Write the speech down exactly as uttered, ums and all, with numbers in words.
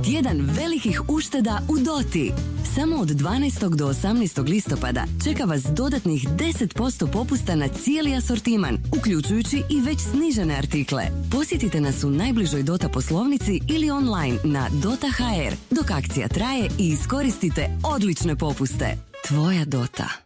Tjedan velikih ušteda u Doti. Samo od dvanaestog do osamnaestog listopada čeka vas dodatnih deset posto popusta na cijeli asortiman, uključujući i već snižene artikle. Posjetite nas u najbližoj Dota poslovnici ili online na dota tačka ha er dok akcija traje i iskoristite odlične popuste. Tvoja Dota.